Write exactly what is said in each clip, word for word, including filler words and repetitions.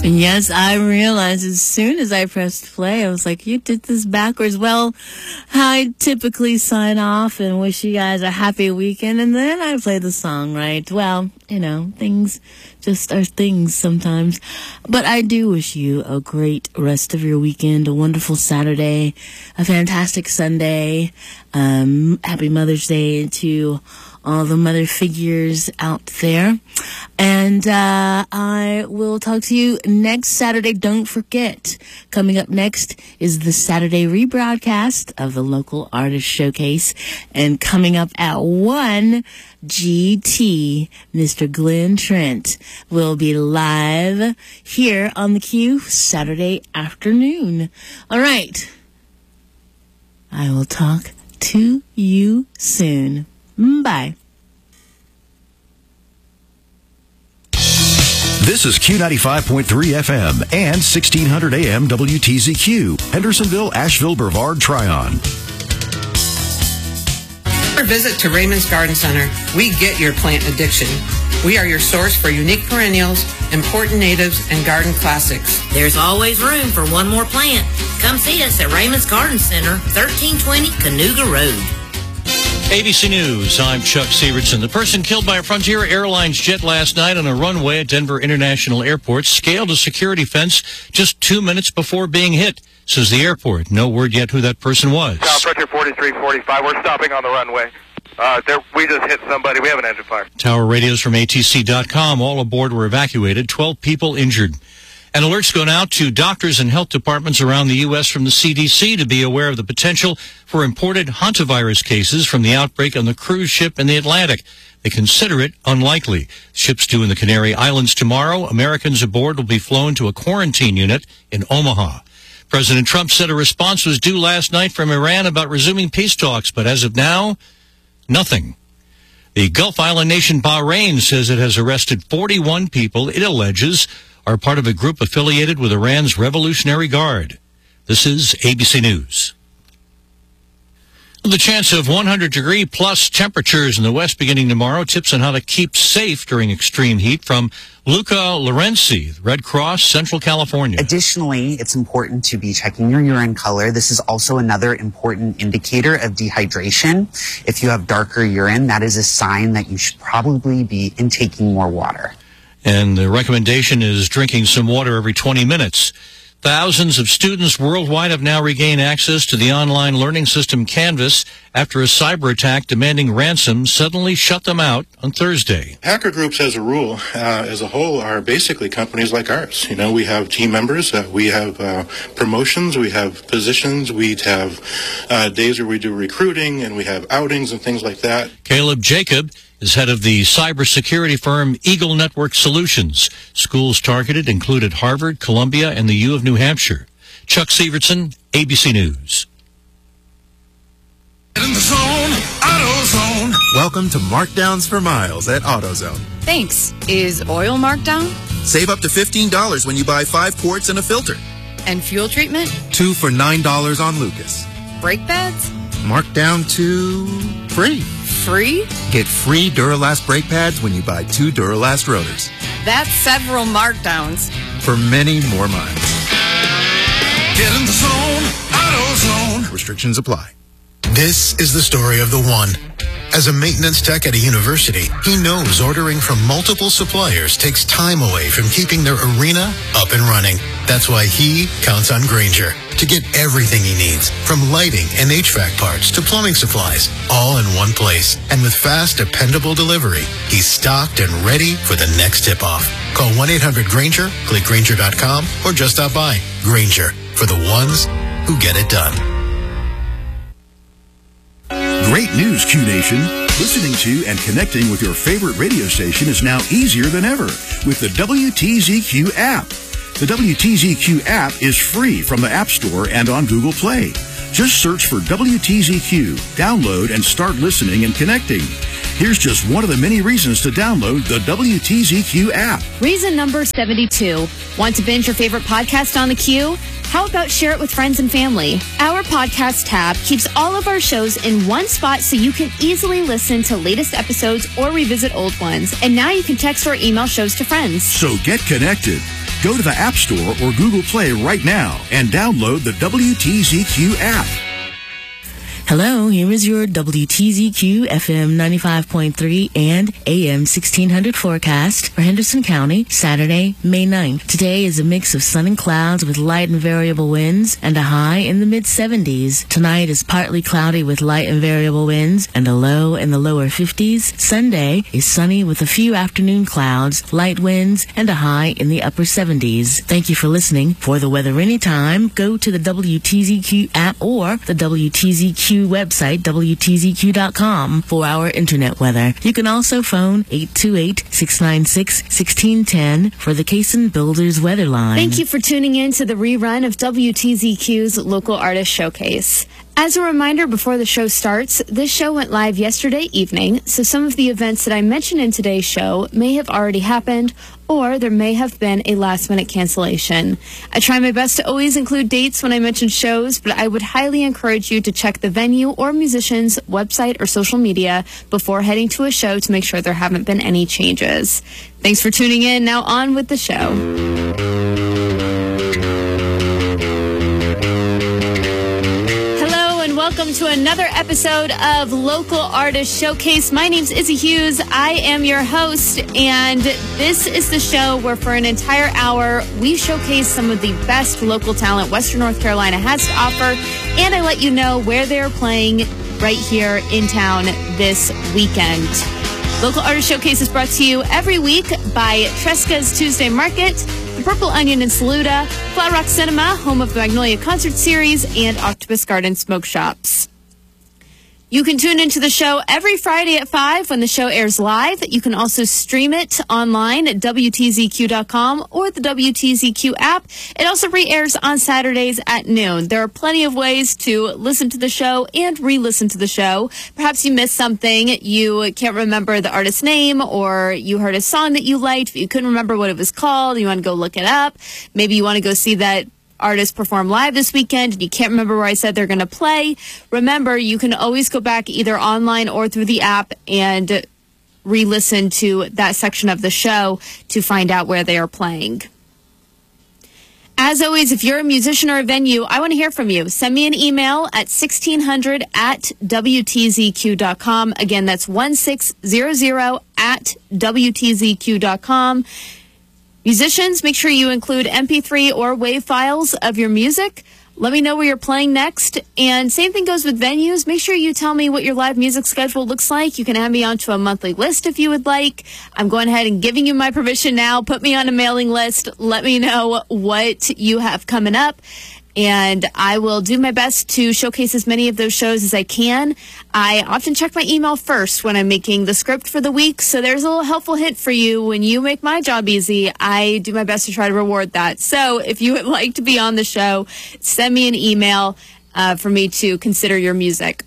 Yes, I realized as soon as I pressed play, I was like, you did this backwards. Well, I typically sign off and wish you guys a happy weekend, and then I play the song, right? Well, you know, things just are things sometimes. But I do wish you a great rest of your weekend, a wonderful Saturday, a fantastic Sunday. Um, happy Mother's Day to all the mother figures out there. And uh, I will talk to you next Saturday. Don't forget, coming up next is the Saturday rebroadcast of the Local Artist Showcase. And coming up at one G T, Mister Glenn Trent will be live here on the Q Saturday afternoon. All right. I will talk to you soon. Bye. This is Q ninety-five point three F M and sixteen hundred A M W T Z Q, Hendersonville, Asheville, Brevard, Tryon. Or visit to Raymond's Garden Center. We get your plant addiction. We are your source for unique perennials, important natives, and garden classics. There's always room for one more plant. Come see us at Raymond's Garden Center, thirteen twenty Canoga Road. A B C News, I'm Chuck Severson. The person killed by a Frontier Airlines jet last night on a runway at Denver International Airport scaled a security fence just two minutes before being hit, says the airport. No word yet who that person was. South Frontier forty-three forty-five, we're stopping on the runway. Uh, there, we just hit somebody. We have an engine fire. Tower radios from A T C dot com. All aboard were evacuated. twelve people injured. And alerts going out to doctors and health departments around the U S from the C D C to be aware of the potential for imported hantavirus cases from the outbreak on the cruise ship in the Atlantic. They consider it unlikely. Ship's due in the Canary Islands tomorrow. Americans aboard will be flown to a quarantine unit in Omaha. President Trump said a response was due last night from Iran about resuming peace talks, but as of now, nothing. The Gulf island nation Bahrain says it has arrested forty-one people it alleges are part of a group affiliated with Iran's Revolutionary Guard. This is A B C News. The chance of one hundred degree plus temperatures in the west beginning tomorrow. Tips on how to keep safe during extreme heat from Luca Lorenzi, Red Cross, Central California. Additionally, it's important to be checking your urine color. This is also another important indicator of dehydration. If you have darker urine, that is a sign that you should probably be intaking more water. And the recommendation is drinking some water every twenty minutes. Thousands of students worldwide have now regained access to the online learning system Canvas after a cyber attack demanding ransom suddenly shut them out on Thursday. Hacker groups, as a rule, uh, as a whole, are basically companies like ours. You know, we have team members, uh, we have uh, promotions, we have positions, we have uh, days where we do recruiting, and we have outings and things like that. Caleb Jacob is head of the cybersecurity firm Eagle Network Solutions. Schools targeted included Harvard, Columbia, and the U of New Hampshire. Chuck Severson, A B C News. In the zone, AutoZone. Welcome to Markdowns for Miles at AutoZone. Thanks. Is oil marked down? Save up to fifteen dollars when you buy five quarts and a filter. And fuel treatment? Two for nine dollars on Lucas. Brake pads? Marked down to free. Free? Get free Duralast brake pads when you buy two Duralast rotors. That's several markdowns. For many more miles. Get in the zone, AutoZone. Restrictions apply. This is the story of the one. As a maintenance tech at a university, he knows ordering from multiple suppliers takes time away from keeping their arena up and running. That's why he counts on Grainger to get everything he needs, from lighting and H V A C parts to plumbing supplies, all in one place. And with fast, dependable delivery, he's stocked and ready for the next tip-off. Call one eight hundred Grainger, click Grainger dot com, or just stop by. Grainger, for the ones who get it done. Great news, Q Nation. Listening to and connecting with your favorite radio station is now easier than ever with the W T Z Q app. The W T Z Q app is free from the App Store and on Google Play. Just search for W T Z Q, download, and start listening and connecting. Here's just one of the many reasons to download the W T Z Q app. Reason number seventy-two. Want to binge your favorite podcast on the Q? How about share it with friends and family? Our podcast tab keeps all of our shows in one spot so you can easily listen to latest episodes or revisit old ones. And now you can text or email shows to friends. So get connected. Go to the App Store or Google Play right now and download the W T Z Q app. Hello, here is your W T Z Q F M ninety-five point three and A M sixteen hundred forecast for Henderson County, Saturday, May ninth. Today is a mix of sun and clouds with light and variable winds and a high in the mid seventies. Tonight is partly cloudy with light and variable winds and a low in the lower fifties. Sunday is sunny with a few afternoon clouds, light winds, and a high in the upper seventies. Thank you for listening. For the weather anytime, go to the W T Z Q app or the W T Z Q website, W T Z Q dot com, for our internet weather. You can also phone eight two eight, six nine six, one six one zero for the Cason Builders weather line. Thank you for tuning in to the rerun of W T Z Q's Local Artist Showcase. As a reminder, before the show starts, this show went live yesterday evening, so some of the events that I mentioned in today's show may have already happened, or there may have been a last-minute cancellation. I try my best to always include dates when I mention shows, but I would highly encourage you to check the venue or musician's website or social media before heading to a show to make sure there haven't been any changes. Thanks for tuning in. Now on with the show. Welcome to another episode of Local Artist Showcase. My name's Izzy Hughes. I am your host, and this is the show where for an entire hour, we showcase some of the best local talent Western North Carolina has to offer, and I let you know where they're playing right here in town this weekend. Local Artist Showcase is brought to you every week by Tresca's Tuesday Market, the Purple Onion in Saluda, Flat Rock Cinema, home of the Magnolia Concert Series, and Octopus Garden Smoke Shops. You can tune into the show every Friday at five when the show airs live. You can also stream it online at W T Z Q dot com or the W T Z Q app. It also re-airs on Saturdays at noon. There are plenty of ways to listen to the show and re-listen to the show. Perhaps you missed something, you can't remember the artist's name, or you heard a song that you liked, but you couldn't remember what it was called. You want to go look it up. Maybe you want to go see that artists perform live this weekend and you can't remember where I said they're going to play. Remember, you can always go back either online or through the app and re-listen to that section of the show to find out where they are playing. As always, if you're a musician or a venue, I want to hear from you. Send me an email at sixteen hundred at W T Z Q dot com. Again, that's sixteen hundred at W T Z Q dot com. Musicians, make sure you include M P three or WAV files of your music. Let me know where you're playing next. And same thing goes with venues. Make sure you tell me what your live music schedule looks like. You can add me onto a monthly list if you would like. I'm going ahead and giving you my permission now. Put me on a mailing list. Let me know what you have coming up. And I will do my best to showcase as many of those shows as I can. I often check my email first when I'm making the script for the week, so there's a little helpful hint for you. When you make my job easy, I do my best to try to reward that. So if you would like to be on the show, send me an email uh, for me to consider your music.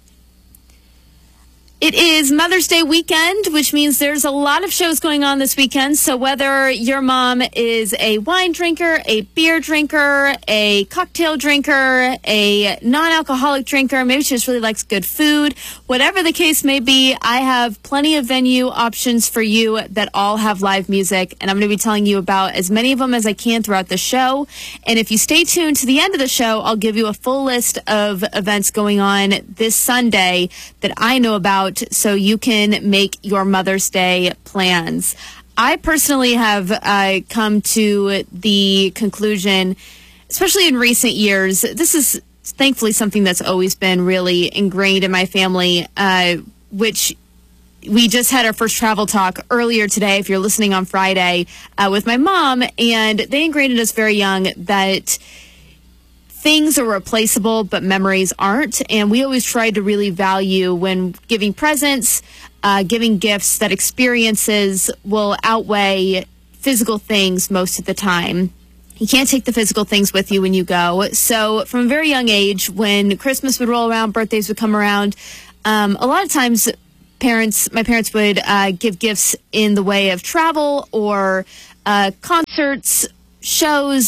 It is Mother's Day weekend, which means there's a lot of shows going on this weekend. So whether your mom is a wine drinker, a beer drinker, a cocktail drinker, a non-alcoholic drinker, maybe she just really likes good food, whatever the case may be, I have plenty of venue options for you that all have live music. And I'm going to be telling you about as many of them as I can throughout the show. And if you stay tuned to the end of the show, I'll give you a full list of events going on this Sunday that I know about, so you can make your Mother's Day plans. I personally have uh, come to the conclusion, especially in recent years, this is thankfully something that's always been really ingrained in my family, uh, which we just had our first travel talk earlier today, if you're listening on Friday, uh, with my mom, and they ingrained in us very young that things are replaceable, but memories aren't. And we always tried to really value when giving presents, uh, giving gifts, that experiences will outweigh physical things most of the time. You can't take the physical things with you when you go. So from a very young age, when Christmas would roll around, birthdays would come around, um, a lot of times parents, my parents would uh, give gifts in the way of travel or uh, concerts, shows,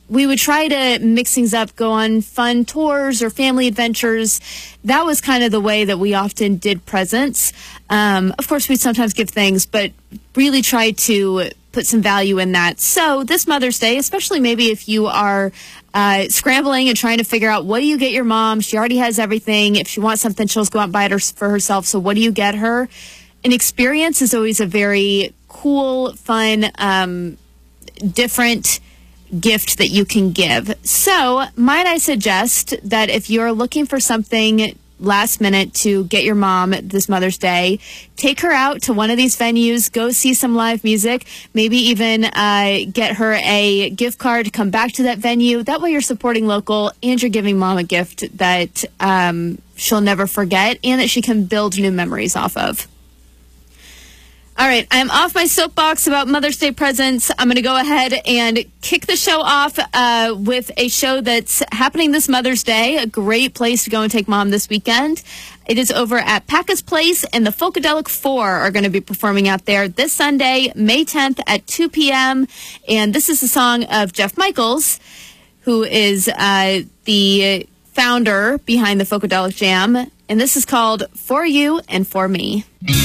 we would try to mix things up, go on fun tours or family adventures. That was kind of the way that we often did presents. Um, of course, we'd sometimes give things, but really try to put some value in that. So this Mother's Day, especially maybe if you are uh, scrambling and trying to figure out what do you get your mom? She already has everything. If she wants something, she'll just go out and buy it for herself. So what do you get her? An experience is always a very cool, fun, um, different gift that you can give. So might I suggest that if you're looking for something last minute to get your mom this Mother's Day, take her out to one of these venues, go see some live music, maybe even uh, get her a gift card to come back to that venue. That way you're supporting local and you're giving mom a gift that um, she'll never forget and that she can build new memories off of. All right, I'm off my soapbox about Mother's Day presents. I'm going to go ahead and kick the show off uh, with a show that's happening this Mother's Day, a great place to go and take mom this weekend. It is over at Packa's Place, and the Funkadelic Four are going to be performing out there this Sunday, May tenth at two p.m. And this is a song of Jeff Michaels, who is uh, the founder behind the Funkadelic Jam. And this is called For You and For Me.